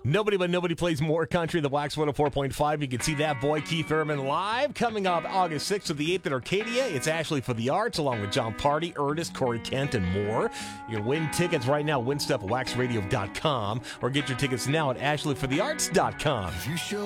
Nobody but nobody plays more country than Wax 104.5. You can see that boy Keith Urban live coming up August 6th to the 8th at Arcadia. It's Ashley for the Arts along with John Party, Ernest, Corey Kent, and more. You can win tickets right now, winstuff@waxradio.com, or get your tickets now at ashleyforthearts.com. If you show